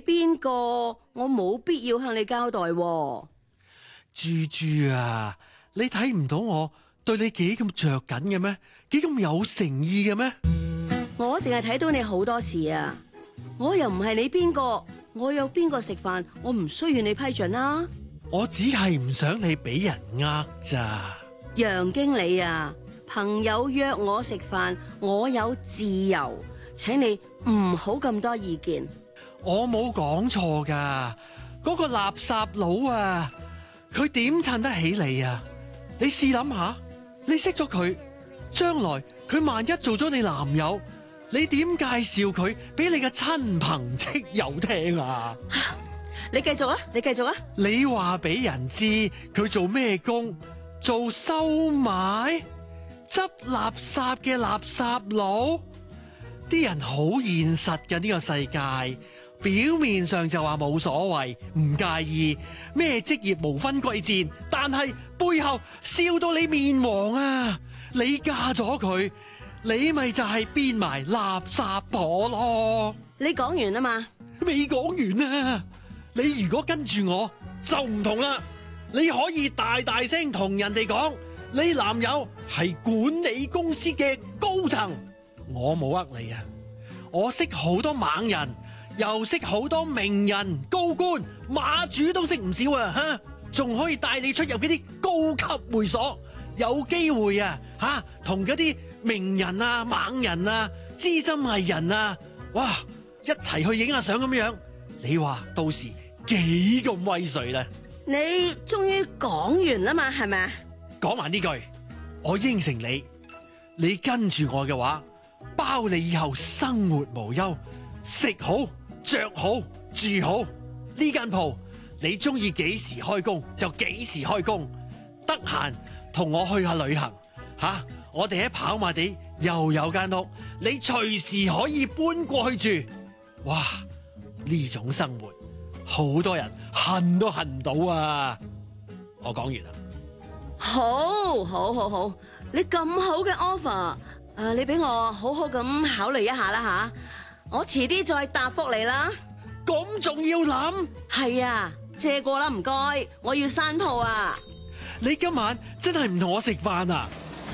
邊個，我冇必要向你交代喎。 豬豬啊，你睇唔到我對你幾咁着緊嘅咩？幾咁有誠意嘅咩？ 我淨係睇到你好多事啊！我又唔係你邊個，我有邊個食飯，我唔需要你批准啦。 我只係唔想你俾人呃咋。 楊經理啊，朋友約我食飯，我有自由，請你唔好咁多意見。 我冇講錯噶，嗰個垃圾佬啊，佢點襯得起你啊？你試諗下，你識咗佢，將來佢萬一做咗你男友，你點介紹佢俾你嘅親朋戚友聽啊？ 你繼續啊，你繼續啊！ 你話俾人知佢做咩工？做收買、執垃圾嘅垃圾佬？啲人好現實嘅呢個世界，表面上就話冇所謂，唔介意咩職業無分貴賤，但係背後笑到你面黃啊！你嫁咗佢，你咪就係變埋垃圾婆咯！ 你講完啊嘛？ 未講完啊！你如果跟住我就唔同啦，你可以大大聲同人哋講，你男友係管理公司嘅高層。我冇呃你啊，我識好多猛人，又識好多名人、高官、馬主都識唔少啊！吓，仲可以帶你出入嗰啲高級會所，有機會啊吓，同嗰啲名人啊、猛人啊、資深藝人啊，哇，一齊去影下相咁樣。你話到時幾咁威水咧？ 你終於講完啦嘛，係咪啊？ 講埋呢句，我應承你，你跟住我嘅話，包你以後生活無憂，食好、着好、住好。呢間鋪你中意幾時開工就幾時開工，得閒同我去下旅行吓，我哋喺跑馬地又有間屋，你隨時可以搬過去住。哇！呢種生活，好多人恨都恨唔到啊！我講完啦。 好，你咁好嘅 offer，你俾我好好咁考慮一下啦吓，我遲啲再答覆你啦。 咁仲要諗？ 係啊，借過啦，唔該，我要閂鋪啊。 你今晚真係唔同我食飯啊？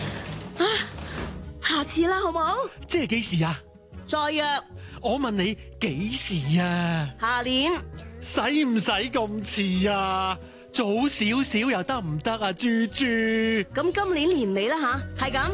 下次啦，好唔好？ 即係幾時啊？ 再約。 我問你幾時啊？ 下年。 使唔使咁遲啊？早少少又得唔得啊？豬豬。 咁今年年尾啦吓，係咁。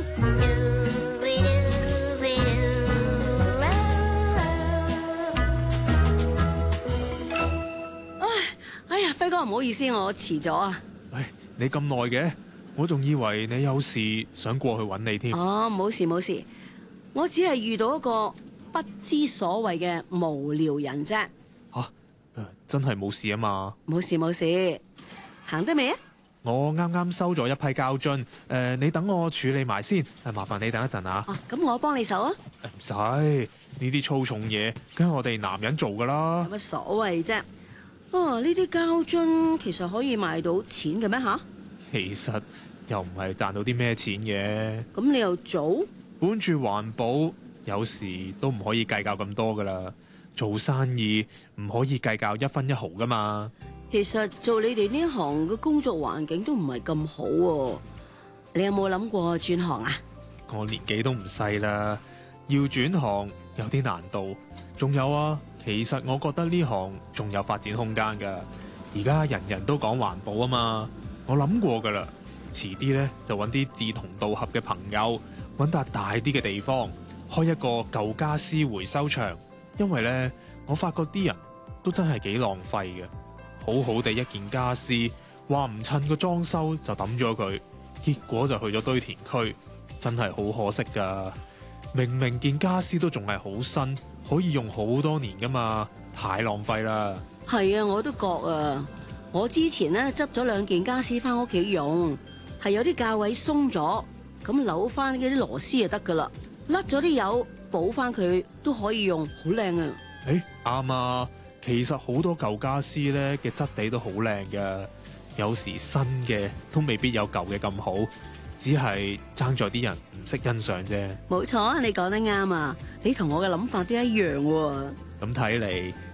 哎呀，輝哥唔好意思，我遲咗啊。 你咁耐嘅，我仲以為你有事想過去揾你添。 哦，冇事，我只係遇到一個不知所謂嘅無聊人啫。 真係冇事啊嘛？ 冇事，行得未啊？ 我啱啱收咗一批膠樽，你等我處理埋先，麻煩你等一陣啊。 咁我幫你手啊。 唔使，呢啲粗重嘢，梗係我哋男人做噶啦。 有乜所謂啫？呢啲膠樽其實可以賣到錢嘅咩吓？ 其實又唔係賺到啲咩錢嘅。 咁你又做？ 本住環保，有時都唔可以計較咁多噶啦。做生意唔可以計較一分一毫噶嘛。 其實做你哋呢行嘅工作環境都唔係咁好喎。你有冇諗過轉行啊？ 我年紀都唔細啦，要轉行有啲難度。仲有啊，其實我覺得呢行仲有發展空間噶。而家人人都講環保啊嘛，我諗過噶啦，遲啲呢，就揾啲志同道合嘅朋友，揾笪大啲嘅地方，開一個舊家私回收場。因為咧，我發覺啲人都真係幾浪費嘅，好好地一件家私，話唔趁個裝修就抌咗佢，結果就去咗堆填區，真係好可惜噶。明明件家私都仲係好新，可以用好多年噶嘛，太浪費啦。 係啊，我都覺啊。我之前咧執咗2件家私翻屋企用，係有啲價位鬆咗，咁扭翻嗰啲螺絲就得噶啦，甩咗啲油。補翻佢都可以用，好靚啊！ 啱啊，其實好多舊家私咧嘅質地都好靚㗎，有時新嘅都未必有舊嘅咁好，只係爭在啲人唔識欣賞啫。 冇錯，你講得啱啊！你同我嘅諗法都一樣喎。 咁睇嚟，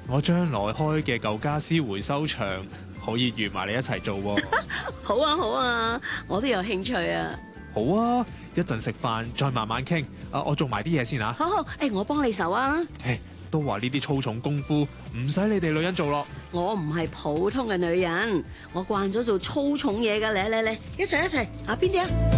我將來開嘅舊家私回收場可以預埋你一齊做喎。 好啊好啊，我都有興趣啊。 好啊，一陣食飯再慢慢傾。我做埋啲嘢先嚇。 好好，我幫你手啊。 都話呢啲粗重功夫唔使你哋女人做咯。 我唔係普通嘅女人，我慣咗做粗重嘢㗎，嚟，一齊啊，邊啲啊？